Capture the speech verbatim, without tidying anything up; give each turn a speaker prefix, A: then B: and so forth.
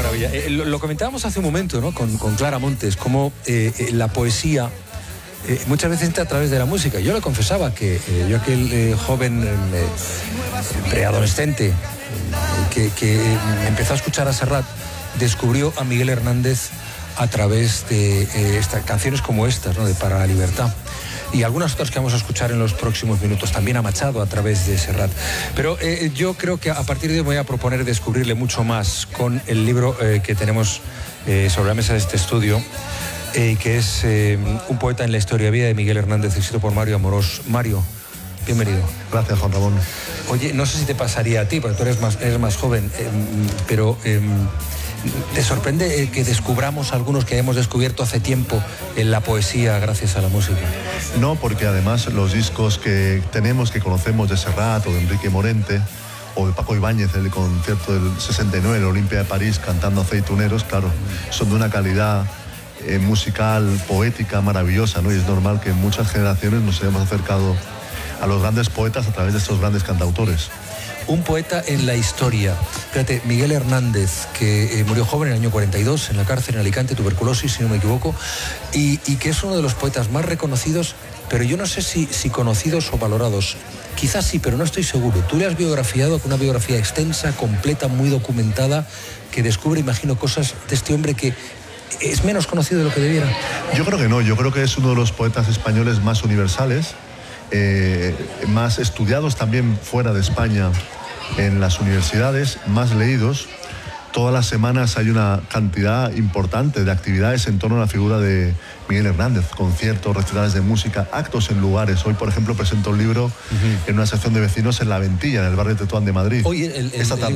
A: maravilla. Eh, lo, lo comentábamos hace un momento, ¿no? Con, con Clara Montes, cómo eh, eh, la poesía eh, muchas veces entra a través de la música. Yo le confesaba que eh, yo aquel eh, joven eh, preadolescente eh, que, que empezó a escuchar a Serrat, descubrió a Miguel Hernández a través de eh, estas canciones como estas, ¿no? De Para la Libertad. Y algunas otras que vamos a escuchar en los próximos minutos, también a Machado a través de Serrat. Pero eh, yo creo que a partir de hoy me voy a proponer descubrirle mucho más con el libro eh, que tenemos eh, sobre la mesa de este estudio, eh, que es eh, Un poeta en la historia de vida de Miguel Hernández, escrito por Mario Amorós. Mario, bienvenido.
B: Gracias, Juan Ramón.
A: Oye, no sé si te pasaría a ti, porque tú eres más, eres más joven, eh, pero... Eh, ¿te sorprende que descubramos algunos que hemos descubierto hace tiempo en la poesía gracias a la música?
B: No, porque además los discos que tenemos, que conocemos de Serrat o de Enrique Morente o de Paco Ibáñez, el concierto del sesenta y nueve, el Olimpia de París, cantando Aceituneros, claro, son de una calidad eh, musical, poética, maravillosa, ¿no? Y es normal que en muchas generaciones nos hayamos acercado a los grandes poetas a través de estos grandes cantautores.
A: Un poeta en la historia. Fíjate, Miguel Hernández, que eh, murió joven en el año cuarenta y dos en la cárcel en Alicante, tuberculosis, si no me equivoco, y, y que es uno de los poetas más reconocidos, pero yo no sé si, si conocidos o valorados. Quizás sí, pero no estoy seguro. Tú le has biografiado con una biografía extensa, completa, muy documentada, que descubre, imagino, cosas de este hombre que es menos conocido de lo que debiera.
B: Yo creo que no, yo creo que es uno de los poetas españoles más universales, eh, más estudiados también fuera de España en las universidades, más leídos. Todas las semanas hay una cantidad importante de actividades en torno a la figura de Miguel Hernández, conciertos, recitales de música, actos en lugares. Hoy, por ejemplo, presento un libro uh-huh. en una sección de vecinos en La Ventilla, en el barrio de Tetuán de Madrid.
A: Hoy el, el,
B: Esta tarde.